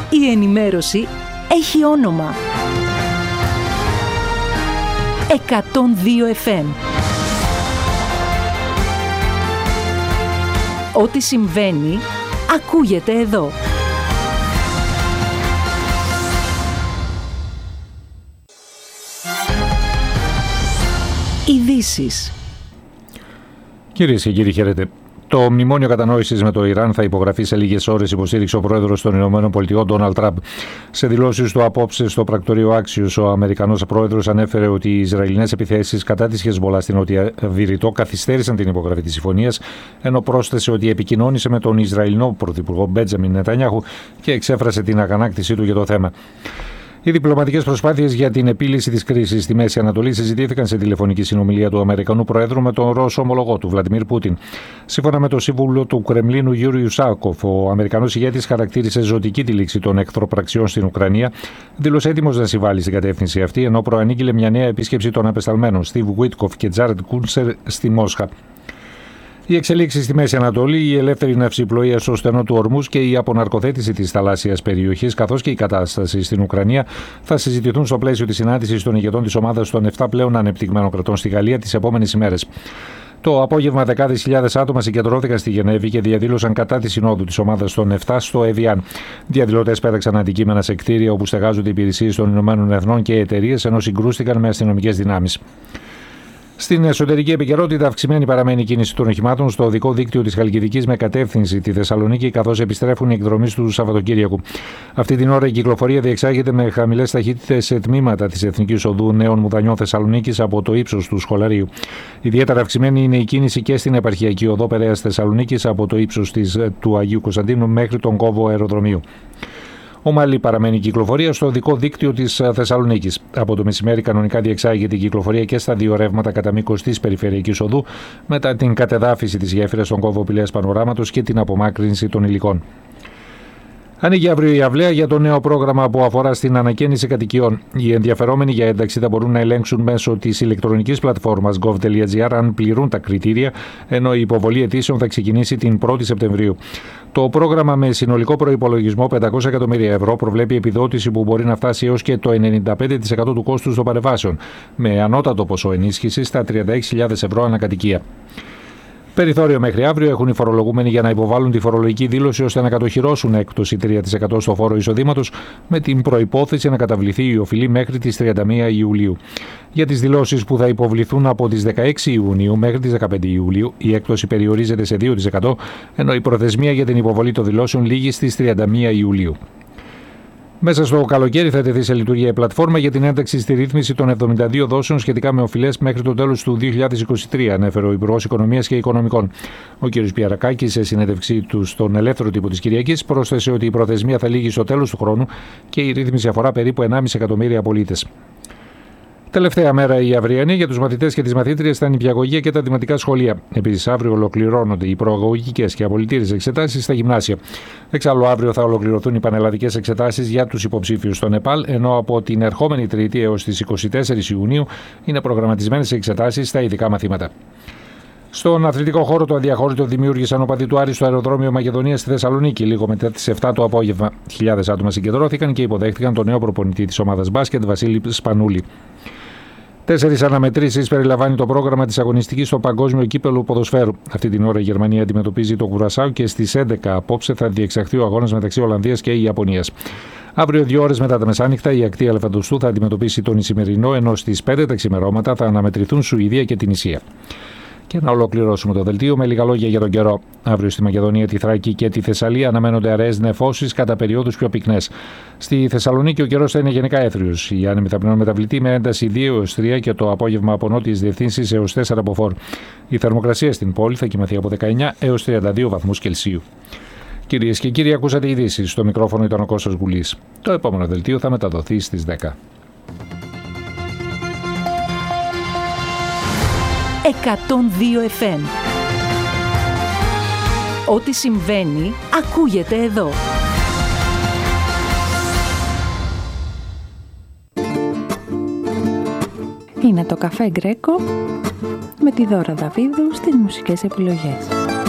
Η ενημέρωση έχει όνομα. 102 FM. Ό,τι συμβαίνει, ακούγεται εδώ. Ειδήσεις. Κυρίες και κύριοι, χαίρετε. Το μνημόνιο κατανόησης με το Ιράν θα υπογραφεί σε λίγες ώρες, υποστήριξε ο πρόεδρος των ΗΠΑ, Ντόναλντ Τραμπ. Σε δηλώσεις του απόψε στο πρακτορείο Άξιος, ο Αμερικανός πρόεδρος ανέφερε ότι οι Ισραηλινές επιθέσεις κατά της Χεσμολάχ στην Νότια Βηρητό καθυστέρησαν την υπογραφή της συμφωνίας, ενώ πρόσθεσε ότι επικοινώνησε με τον Ισραηλινό πρωθυπουργό Μπέντζαμιν Νετανιάχου και εξέφρασε την αγανάκτησή του για το θέμα. Οι διπλωματικές προσπάθειες για την επίλυση της κρίσης στη Μέση Ανατολή συζητήθηκαν σε τηλεφωνική συνομιλία του Αμερικανού Προέδρου με τον Ρώσο ομολογό του, Βλαντιμίρ Πούτιν. Σύμφωνα με τον σύμβουλο του Κρεμλίνου, Γιούρι Ουσάκοφ, ο Αμερικανός ηγέτης χαρακτήρισε ζωτική τη λήξη των εχθροπραξιών στην Ουκρανία, δήλωσε έτοιμος να συμβάλει στην κατεύθυνση αυτή, ενώ προανήγγειλε μια νέα επίσκεψη των απεσταλμένων Στίβ Βουίτκοφ και Τζάρετ Κούνσερ στη Μόσχα. Οι εξελίξεις στη Μέση Ανατολή, η ελεύθερη ναυσιπλοεία στο στενό του Ορμούς και η αποναρκοθέτηση της θαλάσσιας περιοχής, καθώς και η κατάσταση στην Ουκρανία, θα συζητηθούν στο πλαίσιο της συνάντησης των ηγετών της ομάδας των 7 πλέον ανεπτυγμένων κρατών στη Γαλλία τις επόμενες ημέρες. Το απόγευμα, δεκάδες χιλιάδες άτομα συγκεντρώθηκαν στη Γενέβη και διαδήλωσαν κατά τη συνόδου της ομάδας των 7 στο Εβιάν. Διαδηλωτές πέταξαν αντικείμενα σε κτίρια όπου στεγάζονται υπηρεσίες των Ηνωμένων Εθνών και εταιρείες, ενώ συγκρούστηκαν με αστυνομικές δυνάμεις. Στην εσωτερική επικαιρότητα, αυξημένη παραμένει η κίνηση των οχημάτων στο οδικό δίκτυο της Χαλκιδικής με κατεύθυνση τη Θεσσαλονίκη, καθώς επιστρέφουν οι εκδρομείς του Σαββατοκύριακου. Αυτή την ώρα η κυκλοφορία διεξάγεται με χαμηλές ταχύτητες σε τμήματα της Εθνικής Οδού Νέων Μουδανιών Θεσσαλονίκης από το ύψος του Σχολαρίου. Ιδιαίτερα αυξημένη είναι η κίνηση και στην επαρχιακή οδό Περαίας Θεσσαλονίκης από το ύψος του Αγίου Κωνσταντίνου μέχρι τον κόβο αεροδρομίου. Ομαλή παραμένει η κυκλοφορία στο οδικό δίκτυο της Θεσσαλονίκης. Από το μεσημέρι κανονικά διεξάγεται η κυκλοφορία και στα δύο ρεύματα κατά μήκος της περιφερειακής οδού, μετά την κατεδάφιση της γέφυρας στον κόβο Πηλαίας Πανοράματος και την απομάκρυνση των υλικών. Ανοίγει αύριο η αυλαία για το νέο πρόγραμμα που αφορά στην ανακαίνιση κατοικιών. Οι ενδιαφερόμενοι για ένταξη θα μπορούν να ελέγξουν μέσω της ηλεκτρονικής πλατφόρμας gov.gr αν πληρούν τα κριτήρια, ενώ η υποβολή αιτήσεων θα ξεκινήσει την 1η Σεπτεμβρίου. Το πρόγραμμα με συνολικό προϋπολογισμό 500 εκατομμύρια ευρώ προβλέπει επιδότηση που μπορεί να φτάσει έως και το 95% του κόστους των παρεμβάσεων, με ανώτατο ποσό ενίσχυσης στα 36.000 ευρώ ανακατοικία. Περιθώριο μέχρι αύριο έχουν οι φορολογούμενοι για να υποβάλουν τη φορολογική δήλωση ώστε να κατοχυρώσουν έκπτωση 3% στο φόρο εισοδήματος, με την προϋπόθεση να καταβληθεί η οφειλή μέχρι τις 31 Ιουλίου. Για τις δηλώσεις που θα υποβληθούν από τις 16 Ιουνίου μέχρι τις 15 Ιουλίου, η έκπτωση περιορίζεται σε 2%, ενώ η προθεσμία για την υποβολή των δηλώσεων λήγει στις 31 Ιουλίου. Μέσα στο καλοκαίρι θα τεθεί σε λειτουργία η πλατφόρμα για την ένταξη στη ρύθμιση των 72 δόσεων σχετικά με οφειλές μέχρι το τέλος του 2023, ανέφερε ο Υπουργός Οικονομίας και Οικονομικών. Ο κ. Πιαρακάκης, σε συνέντευξή του στον Ελεύθερο Τύπο της Κυριακής, πρόσθεσε ότι η προθεσμία θα λήγει στο τέλος του χρόνου και η ρύθμιση αφορά περίπου 1,5 εκατομμύρια πολίτες. Τελευταία μέρα η αυριανή για τους μαθητές και τις μαθήτριες στα νηπιαγωγεία και τα δημοτικά σχολεία. Επίσης, αύριο ολοκληρώνονται οι προαγωγικές και απολυτήριες εξετάσεις στα γυμνάσια. Εξάλλου, αύριο θα ολοκληρωθούν οι πανελλαδικές εξετάσεις για τους υποψήφιους στο Νεπάλ, ενώ από την ερχόμενη Τρίτη έως τις 24 Ιουνίου είναι προγραμματισμένες εξετάσεις στα ειδικά μαθήματα. Στον αθλητικό χώρο, το αδιαχώρητο δημιούργησαν οπαδοί του Άρη στο αεροδρόμιο Μακεδονίας στη Θεσσαλονίκη λίγο μετά τις 7 το απόγευμα. Χιλιάδες άτομα συγκεντρώθηκαν και υποδέχτηκαν τον νέο προπονητή της ομάδας μπάσκετ, Βασίλη Σπανούλη. 4 αναμετρήσεις περιλαμβάνει το πρόγραμμα της αγωνιστικής στο Παγκόσμιο Κύπελλο Ποδοσφαίρου. Αυτή την ώρα η Γερμανία αντιμετωπίζει το Κουρασάου και στις 11 απόψε θα διεξαχθεί ο αγώνας μεταξύ Ολλανδίας και Ιαπωνίας. Αύριο, 2 ώρες μετά τα μεσάνυχτα, η ακτή Αλεφαντοστού θα αντιμετωπίσει τον Ισημερινό, ενώ στις 5 τα ξημερώματα θα αναμετρηθούν Σουηδία και Τινησία. Και να ολοκληρώσουμε το δελτίο με λίγα λόγια για τον καιρό. Αύριο στη Μακεδονία, τη Θράκη και τη Θεσσαλία αναμένονται αραιές νεφώσεις κατά περιόδους πιο πυκνές. Στη Θεσσαλονίκη ο καιρός θα είναι γενικά έθριος. Οι άνεμοι θα πνέουν μεταβλητή με ένταση 2 έως 3 και το απόγευμα από νότιες διευθύνσεις έως 4 από φόρ. Η θερμοκρασία στην πόλη θα κοιμαθεί από 19 έως 32 βαθμούς Κελσίου. Κυρίες και κύριοι, ακούσατε ειδήσεις. Στο μικρόφωνο ήταν ο Κώστας Γουλής. Το επόμενο δελτίο θα μεταδοθεί στις 10. 102 FM. Ό,τι συμβαίνει, ακούγεται εδώ. Είναι το Καφέ Γκρέκο με τη Δώρα Δαβίδου στις μουσικές επιλογές.